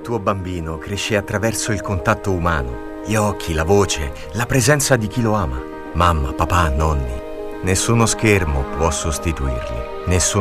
tuo bambino cresce attraverso il contatto umano, gli occhi, la voce, la presenza di chi lo ama. Mamma, papà, nonni. Nessuno schermo può sostituirli. Nessun